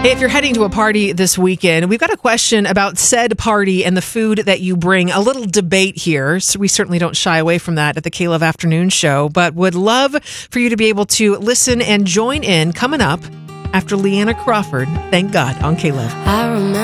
Hey, if you're heading to a party this weekend, we've got a question about said party and the food that you bring. A little debate here. So we certainly don't shy away from that at the K-Love Afternoon Show, but would love for you to be able to listen and join in coming up after Leanna Crawford. Thank God on K-Love.